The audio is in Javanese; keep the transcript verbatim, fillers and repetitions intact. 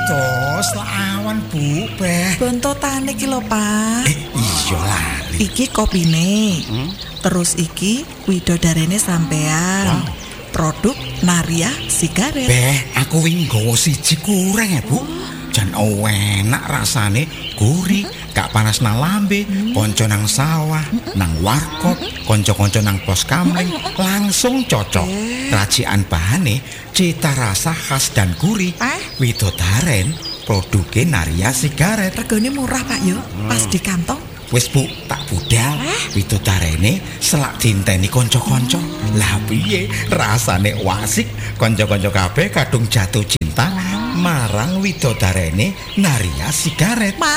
Tos lawan Bu Beh. Bontotane iki lho, Pak. Eh, iya lali. Iki kopine. Hmm? Terus iki widodarene sampean. Wow. Produk Naria Sigaret. Beh, aku wingi nggawa siji kurang ya, Bu. Jan enak rasane, gurih, gak panas nang lambe, konco nang sawah, nang warkop, konco-konco nang pos kamling, langsung cocok. Racikan bahane, cita rasa khas dan gurih. Widodaren, produknya Naria Sigaret. Regane murah, Pak yo, pas di kantong. Wis Bu, tak budal. Widodarene selak dinteni konco-konco. Lah piye rasane wasik, konco-konco kabeh kadung jatuh cinta marang widodarene Naria Sigaret.